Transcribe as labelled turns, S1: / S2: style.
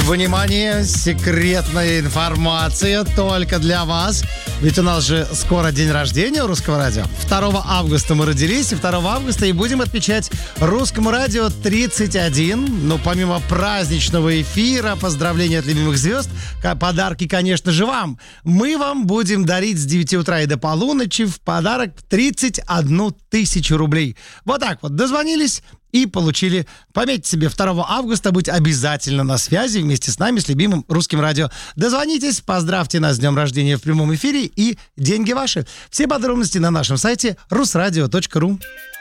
S1: Внимание, секретная информация только для вас. Ведь у нас же скоро день рождения у Русского радио. 2 августа мы родились, и 2 августа и будем отмечать Русскому радио 31. Ну, помимо праздничного эфира, поздравления от любимых звезд, подарки, конечно же, вам. Мы вам будем дарить с 9 утра и до полуночи в подарок 31 тысячу рублей. Вот так вот, дозвонились и получили. Пометьте себе, 2 августа быть обязательно на связи вместе с нами, с любимым Русским радио. Дозвонитесь, поздравьте нас с днем рождения в прямом эфире, и деньги ваши. Все подробности на нашем сайте rusradio.ru.